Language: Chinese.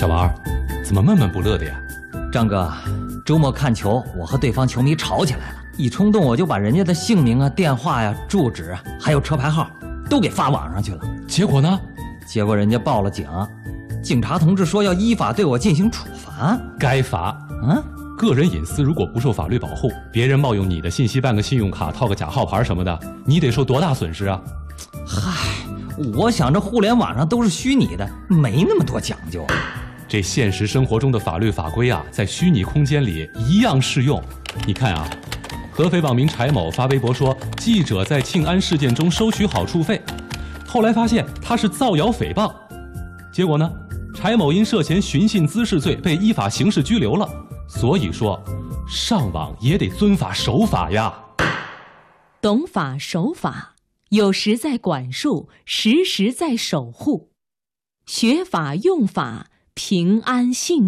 小王，怎么闷闷不乐的呀？ 张哥，周末看球，我和对方球迷吵起来了，一冲动我就把人家的姓名啊、电话呀、住址啊，还有车牌号都给发网上去了。 结果呢？ 结果人家报了警，警察同志说要依法对我进行处罚。 该罚。个人隐私如果不受法律保护，别人冒用你的信息办个信用卡、套个假号牌什么的，你得受多大损失啊？ 嗨，我想这互联网上都是虚拟的，没那么多讲究。 这现实生活中的法律法规啊，在虚拟空间里一样适用。你看啊，合肥网民柴某发微博说，记者在庆安事件中收取好处费，后来发现他是造谣诽谤，结果呢，柴某因涉嫌寻衅滋事罪被依法刑事拘留了。所以说，上网也得遵法守法呀。 懂法守法，有时在管束，时时在守护。学法用法，平安幸福。